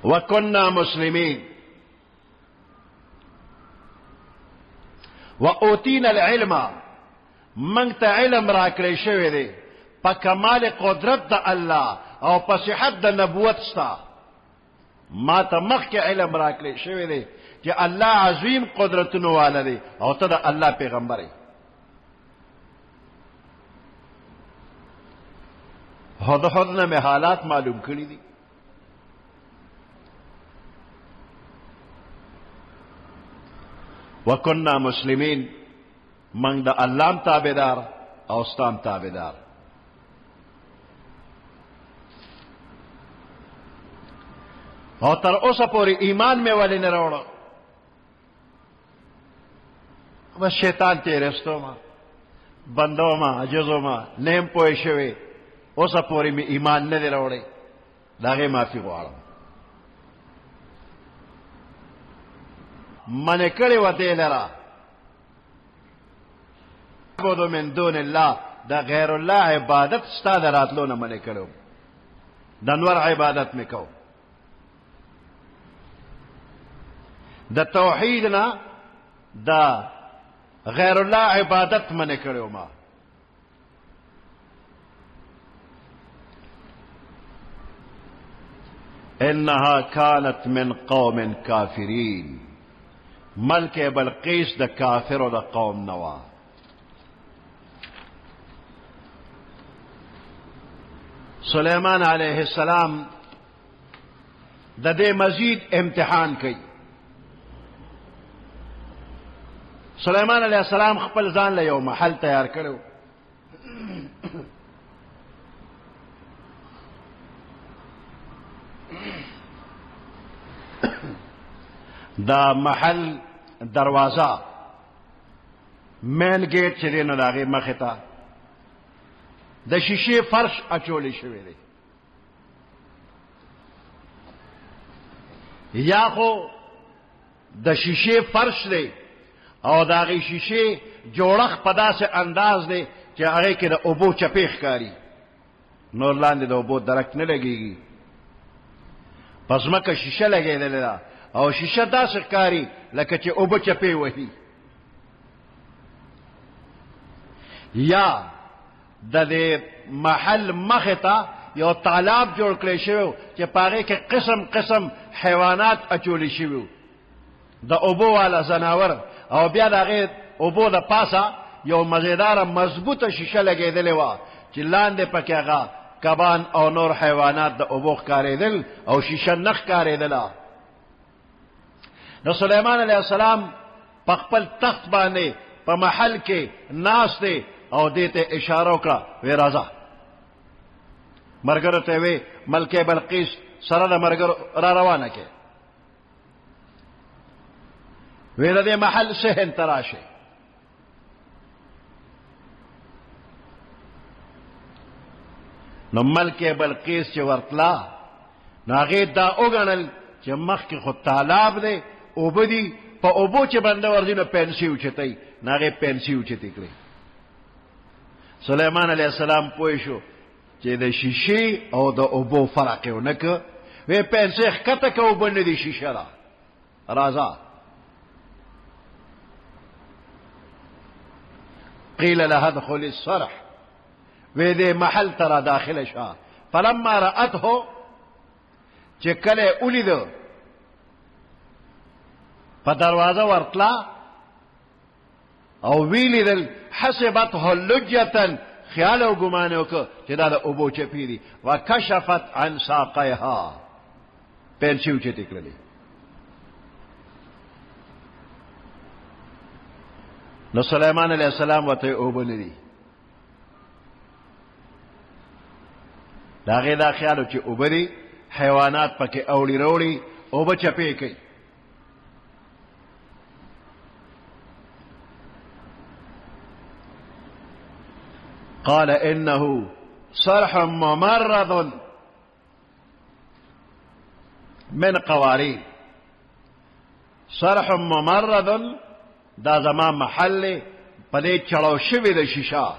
وکننا مسلمین واوتینا العلم منگ تا علم راکڑی شوی دے پا کمال قدرت دا اللہ او پا صحت دا نبوت ستا ما تا مخ کے علم راکڑی شوی دے کہ اللہ عظیم قدرتنو والا دے او تا دا اللہ پیغمبر ہے حد میں حالات معلوم کری دی وکننا مسلمین منگ دا اللہم تابدار اوستام تابدار اور تر اوسا پوری ایمان میں والی نروڑا بس شیطان تیرستو ما بندو ما عجزو ما نیم پوئی شوی اوسا پوری میں ایمان ندی روڑے داغی معافی غوارم من کڑی و دے لرا عبدو من دون اللہ دا غیر اللہ عبادت ستا دا راتلو نا من کڑو دنور عبادت میں کو دا توحید نا دا غیر اللہ عبادت من کڑو ما انہا کانت من قوم کافرین ملک بلقیس دا کافر و دا قوم نوا سلیمان علیہ السلام دا دے مزید امتحان کی سلیمان علیہ السلام خپل ځان له یو محل تیار کړو دا محل دروازہ مین گیٹ چلی نو داغی مختا دا شیشے فرش اچولی شوی دی یا خو دا شیشے فرش دی او داغی شیشے جوڑخ پدا سے انداز دے کہ آگے کے دا اوبو چپیخ کاری نور لاندے دا اوبو درک نہ لگے گی پس مکہ شیشہ لگے دے دا او شیشہ دا سکاری لکہ چے اوبو چپے وہی یا دا دے محل مختا یو تالاب جوڑ کلے شویو چے پاگے کے قسم قسم حیوانات اچولی شویو دا اوبو والا زناور او بیا دا غیر اوبو دا پاسا یو مزیدار مضبوط شیشہ لگے دلے وا چی لاندے پکی آغا کبان او نور حیوانات دا اوبو کارے دل او شیشہ نخ کارے دلا نو سلیمان علیہ السلام پخپل تخت باندے پا محل کے ناس دے او دیتے اشاروں کا وی رازا مرگر تیوے ملک بلقیس سرد مرگر را روانہ کے وی ردے محل سہن تراشے نو ملک بلقیس چے ورطلا ناغی دا اگنل چے مخ کی خود تالاب دے اوبو دی پا اوبو چے بندہ ورزی نو پینسی اچھتی ناغی پینسی اچھتی کلی سلیمان علیہ السلام پوشو چے دا شیشی او دا اوبو فرقیو نکو وی پینسی خکتا که اوبو ندی شیشی را رازا قیل لها ادخل الصرح وی دے محل ترا داخل شا فلما رأته چے کلے اولی دو پا دروازہ ورطلا او ویلی دل حسبته لجتا خیال او گمانو که چه دا اوبو چپی دی و کشفت عن ساقیها پینسیو چه تکللی نو سلیمان علیہ السلام و تی اوبو ندی دا غیر دا خیالو چه اوبو دی حیوانات پا که اولی رولی اوبو چپی کئی قال انه صرح ممرض من قوارير صرح ممرض دا زمان محل پدے چڑو شوی دا شیشا